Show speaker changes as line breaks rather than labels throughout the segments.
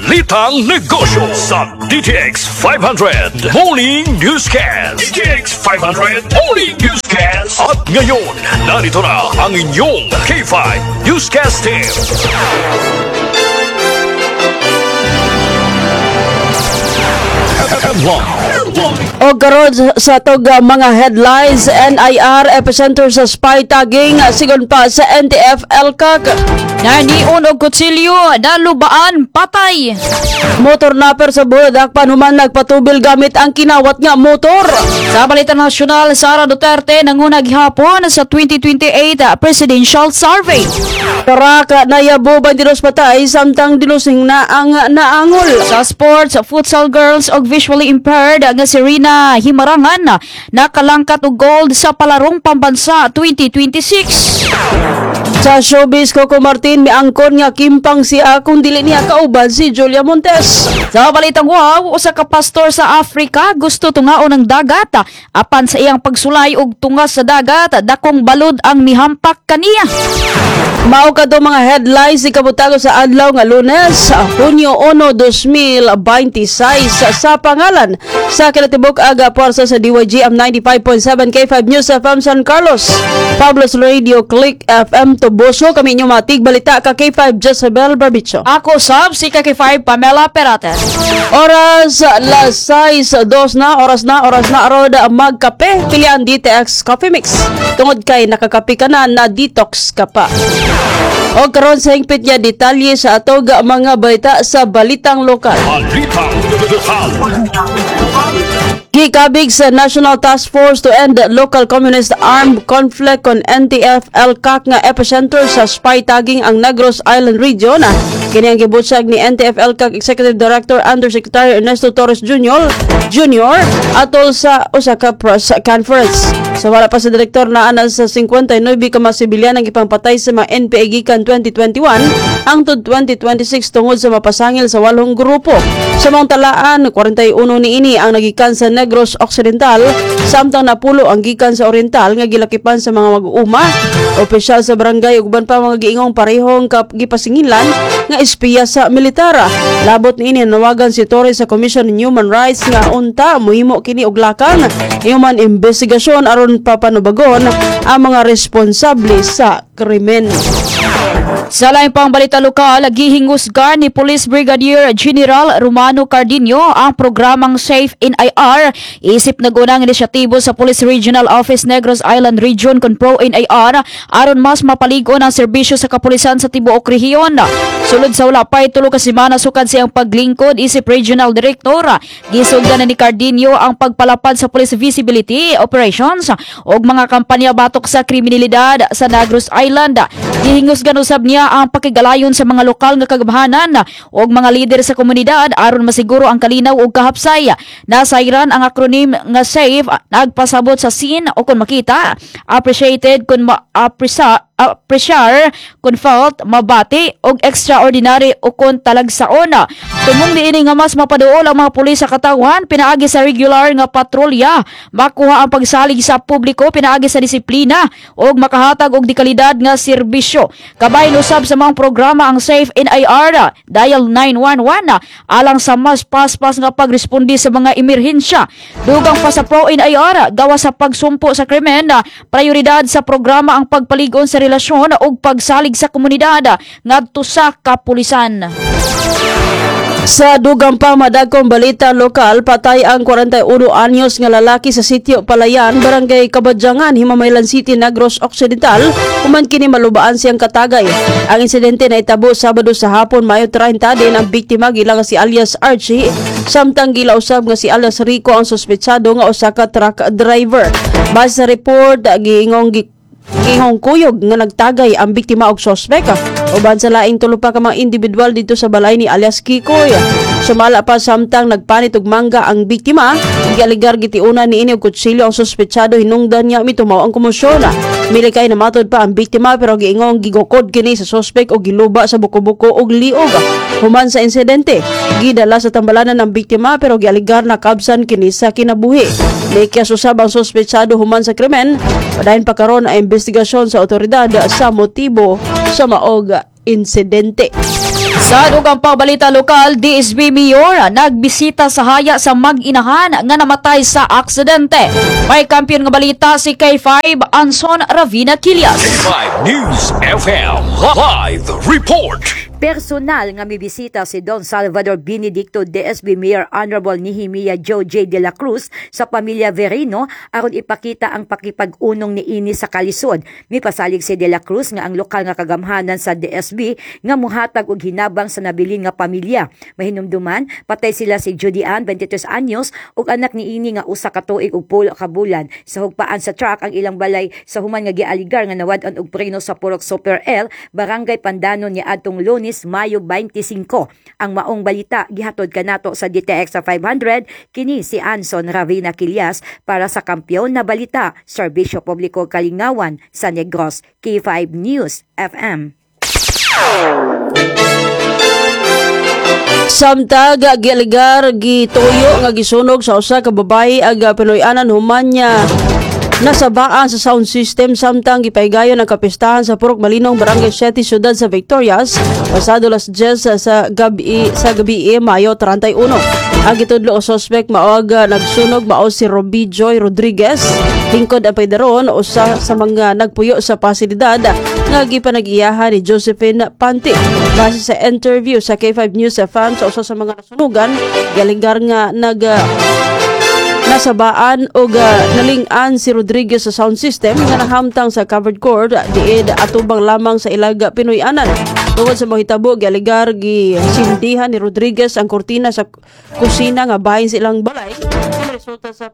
Balitang Negosyo sa DTX 500 Morning Newscast. DTX 500 Morning Newscast. At ngayon, narito na ang inyong K5 Newscast team.
O karon sa tog mga headlines, NIR epicenter sa spy tagging, sigon pa sa NTF LCAC.
Naniun og kutsilyo, nalubaan, patay.
Motor napper sa Buyadak panuman nagpatubil gamit ang kinawat nga motor.
Sa balitan nasyonal, Sara Duterte nangunag hapon sa 2028 Presidential Survey.
Karaka na yabo 22 patay samtang dilusing na ang naangol.
Sa sports, futsal girls og visually impaired nga si Rina Himarangan nakalangkat og gold sa palarong pambansa 2026.
Sa showbiz, Coco Martin miangkon nga kimpang siya kung dili niya kauban si Julia Montes.
Sa balitang wow, usa ka pastor sa Africa gusto tungaon ng dagat apan sa iyang pagsulay og tungas sa dagat dakong balod ang mihampak kaniya.
Mao kadto mga headlines si kabutago sa adlaw nga Lunes, Hunyo 1, 2026 sa pangalan sa kinatibuk aga porsa sa DYGM 95.7 K5 News FM San Carlos, Pablo's Radio Click FM Toboso. Kami inyong matig balita ka K5 Jezebel Barbicho.
Ako sab si K5 Pamela Perate.
Oras las 6:02 na oras na arod magkape pilihan DTX Coffee Mix. Tungod kay nakakape ka na detox ka pa. O karon sa hingpit niya detalye sa atog mga balita sa balitang lokal.
Balitang lokal.
Gikabig sa National Task Force to End Local Communist Armed Conflict kon NTF LCAC nga epicenter sa spy tagging ang Negros Island Region. Kini ang gibutsag ni NTF LCAC Executive Director Undersecretary Ernesto Torres Jr. atol sa usa ka press conference. Sa wala pa sa direktor na ana sa 59 ka mga sibilyan ang ipangpatay sa mga NPA gikan 2021 hangtod 2026 tungod sa mapasangil sa 8 grupo. Sa mga talaan, 41 niini ang nagikan sa Negros Occidental, samtang napulo ang gikan sa Oriental nga gilakipan sa mga mag-uuma, opisyal sa barangay ug uban pa mga giingong parehong gipasingilan nga espiya sa militara. Labot niini nawagan si Torres sa Commission on Human Rights nga unta mohimo kini og lakang human investigasyon aron papanubagon ang mga responsable sa krimen.
Sa laing pang balita lokal, gihingusgan ni Police Brigadier General Romano Cardinio ang programang Safe NIR isip nagunang inisyatibo sa Police Regional Office Negros Island Region kon Pro NIR aron mas mapaligon ang serbisyo sa kapulisan sa tibuok rehiyon. Sulod sa wala pay tulo ka semana sukad siyang paglingkod isip Regional Director, gisugdan ni Cardinio ang pagpalapad sa police visibility operations ug mga kampanya batok sa kriminalidad sa Negros Island. Gihingusgan usab niya ang pakigalayon sa mga lokal nga kagabahanan ug mga lider sa komunidad aron masiguro ang kalinaw ug kahapsay. Nasayran ang acronym nga SAFE, nagpasabot sa scene o kung makita, appreciated kung appreciate, kung felt, mabati og extraordinary o kung talagsaon. Tumong diini nga mas mapaduol ang mga pulis sa katawan pinaagi sa regular nga patrolya, makuha ang pagsalig sa publiko pinaagi sa disiplina ug makahatag og dekalidad nga serbisyo. Kabay usab sa mga programa ang Safe NIR, dial 911 alang sa mas paspas nga pagresponde sa mga emerhensya. Dugang pa sa Pro NIR gawa sa pagsumpo sa krimen, prioridad sa programa ang pagpaligon sa relasyon ug pagsalig sa komunidad ngadto sa kapulisan.
Sa dugang pa madagkong balita lokal, patay ang 41 anyos nga lalaki sa sitio Palayan, Barangay Kabadyangan, Himamaylan City, Negros Occidental, human kini malubaan siyang katagay. Ang insidente na itabo Sabado sa hapon, Mayo 30 din. Ang biktima gila nga si alias Archie, samtang gila usab nga si alias Rico ang suspetsado nga usa ka truck driver. Base sa report, giingong kuyog nga nagtagay ang biktima og suspek. Uban sa laing tulo pa ka mga individual dito sa balay ni alias Kikoy. Sumala pa samtang nagpanit og mangga ang biktima, gialigar gitiuna niini og kutsilyo ang suspetsado, hinungdan niya mitumaw ang komosyon. Milikay na matod pa ang biktima pero giingong gigukod kini sa suspek og giluba sa buko-buko og liog. Human sa insidente, gidala sa tambalanan ng biktima pero gialigar na kabsan kini sa kinabuhi. May kasusab ang suspetsado human sa krimen. Padayon pa karon ang investigasyon sa otoridad sa motibo sa maog insidente.
Sa dugang pagbalita lokal, DSB Mayor nagbisita sa haya sa mag-inahan nga namatay sa aksidente. May kampiyon nga balita si K5 Anson Ravina Quilias.
K5 News FM Live Report.
Personal nga mibisita si Don Salvador Benedicto DSB Mayor Honorable Nehemia Joe J. De La Cruz sa pamilya Verino aron ipakita ang pakipag-unong niini sa kalisod. Mipasalig si De La Cruz nga ang lokal nga kagamhanan sa DSB nga muhatag og hinabang sa nabilin nga pamilya. Mahinumduman, patay sila si Judy Ann, 23 anyos, ug anak niini nga usa ka tuig ug 10 ka bulan. Sa hugpaan sa truck ang ilang balay sa human nga gialigar nga nawad-an og preno sa Purok Super L, Barangay Pandanon ni adtong Lunes, Mayo 25. Ang maong balita gihatod kanato sa DTX sa 500 kini si Anson Ravina Quilias para sa Kampiyon na Balita, Serbisyo Publiko Kalingawan sa Negros, K5 News FM.
Samtag gialigar gituyo nga gisunog sa usa ka babayi ag Pinoy-anan human niya nasabaan sa sound system samtang gipaygayon ang kapistahan sa Purok Malinong, Barangay 7, Syudad sa Victorias pasado las 10 sa gabi Mayo 31. Ang gitudlo o suspect mao nagsunog mao si Robbie Joy Rodriguez, lingkod ang paydaron usa sa mga nagpuyo sa pasilidad nga gipanag-iyahan ni Josephine Panti. Base sa interview sa K5 News FM sa usa sa mga nasunugan, galingar nga nasabaan o nalingan si Rodriguez sa sound system nga nahamtang sa covered court diid atubang lamang sa ilaga Pinoy-anan. Tungod sa mahitabo, gialigar gisindihan ni Rodriguez ang kortina sa kusina nga bahin sa ilang balay. Resulta sa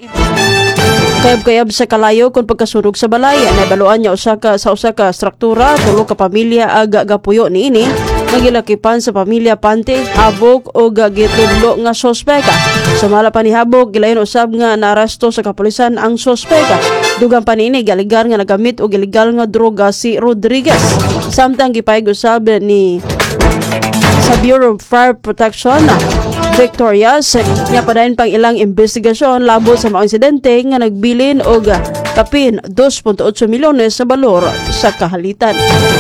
kayab-kayab sa kalayo kung pagkasunog sa balay. Nabaluan niya sa usa ka struktura, tulo ka pamilya aga gapuyo niini nagilakipan sa pamilya Pante, habog o gitudlo nga sospeka. Sumala pa ni habog, gilayon usab nga naaresto sa kapulisan ang sospeka. Dugang panini, galigar nga nagamit o illegal nga droga si Rodriguez. Samtang gipayag usab ni sa Bureau of Fire Protection Victorias nga padayon pang ilang investigasyon labot sa mga insidente nga nagbilin og kapin 2.8 milyones sa balor sa kahalitan.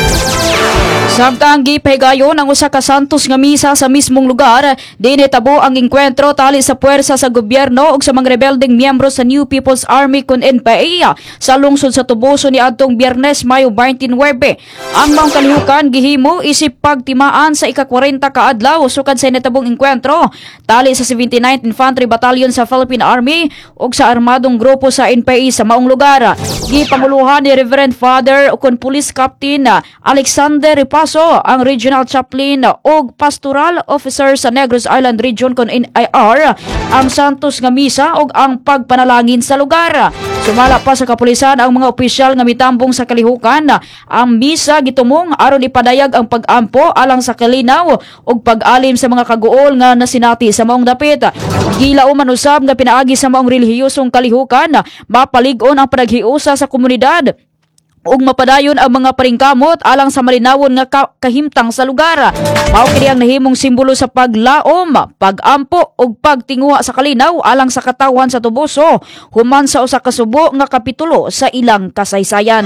Samtang gipahigayon ang usa ka santos nga misa sa mismong lugar, dinitabo ang engkwentro tali sa puwersa sa gobyerno ug sa mga rebeldeng miyembro sa New People's Army kun NPA sa lungsod sa Tubuso ni adtong Biyernes, Mayo 29. Ang maong kalihukan gihimo isip pagtimaan sa ika-40 ka adlaw sukad sa nitabong engkwentro tali sa 79th Infantry Battalion sa Philippine Army ug sa armadong grupo sa NPA sa maong lugar. Gipanguluhan ni Reverend Father kun Police Captain Alexander Ripaso, ang Regional Chaplain o Pastoral Officer sa Negros Island Region kon NIR, ang santos nga misa o ang pagpanalangin sa lugar. Sumala pa sa kapulisan ang mga opisyal nga mitambong sa kalihukan. Ang misa gitumong aron ipadayag ang pag-ampo alang sa kalinaw o pag-alim sa mga kaguol nga nasinati sa maong dapit. Gilao man usab nga pinaagi sa maong relihiyosong kalihukan, mapalig-on ang panaghiusa sa komunidad ug mapadayon ang mga paringkamot alang sa malinawon nga kahimtang sa lugar. Mao kini ang nahimong simbolo sa paglaom, pagampo ug pagtinguha sa kalinaw alang sa katawan sa Tubuso human sa usa ka subo nga kapitulo sa ilang kasaysayan.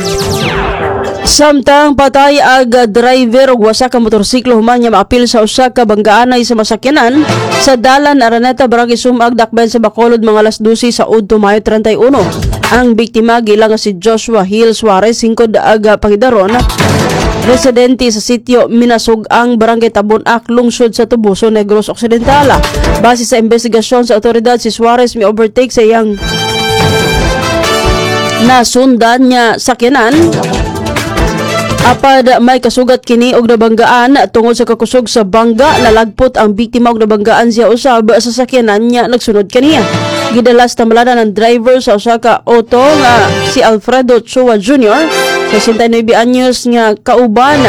Samtang patay ag driver ug wasa ka motorsiklo human niya maapil sa usa ka banggaanay sa masakyanan sa dalan Araneta, Barangay Sumag, Dakbayan sa Bacolod mga alas 12 sa udto Mayo 31. Ang biktima gilang si Joshua Hill Suarez, 5 aga Pangidaron, residente sa sitio Minasugang, Barangay Tabonac, lungsod sa Tubuso, Negros Occidental. Base sa investigasyon sa otoridad, si Suarez may overtake sa iyang nasundan niya sakyanan. Apad may kasugat kini og nabanggaan tungod sa kakusog sa bangga, nalagpot ang biktima og nabanggaan siya usab sa sakyanan niya nagsunod kaniya. Gidalas tamalanan ng driver sa usa ka auto nga si Alfredo Chua Jr. 69 anyos nga kauban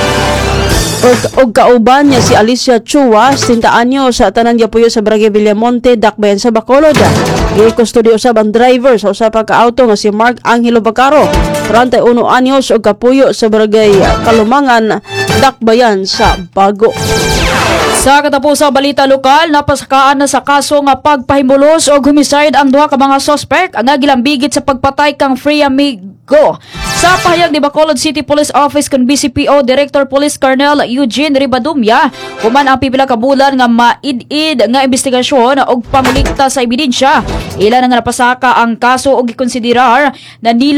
niya si Alicia Chua, 60 anyos sa tanan giapuyo sa Barangay Villamonte, Dakbayan sa Bacolod. Gikustodiyo usab ang driver sa usa pa ka auto nga si Mark Angelo Bacaro, 31 anyos ug kapuyo sa Barangay Kalumangan, Dakbayan sa Bago.
Sa katapusang balita lokal, napasakaan na sa kaso nga pagpahimulos o homicide ang duha ka mga suspect nga gilambigit sa pagpatay kang Freya May Domingo. Sa pahayag ni Bacolod City Police Office kan BCPO Director Police Colonel Eugene Ribadumia, human ang pipila ka bulan nga maid-id nga investigasyon og pangulikta sa ebidensya. Ilan nga napasaka ang kaso og gikonsiderar na nila